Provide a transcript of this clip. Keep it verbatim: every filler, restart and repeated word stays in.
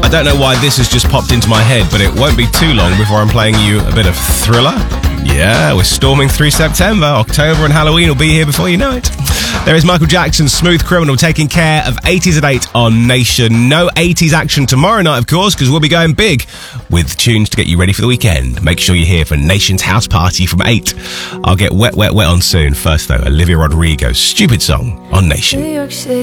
don't know why this has just popped into my head, but it won't be too long before I'm playing you a bit of Thriller. Yeah, we're storming through September. October and Halloween will be here before you know it. There is Michael Jackson's Smooth Criminal taking care of eighties at eight on Nation. No eighties action tomorrow night, of course, because we'll be going big with tunes to get you ready for the weekend. Make sure you're here for Nation's House Party from eight. I'll get Wet, Wet, Wet on soon. First, though, Olivia Rodrigo's Stupid Song on Nation.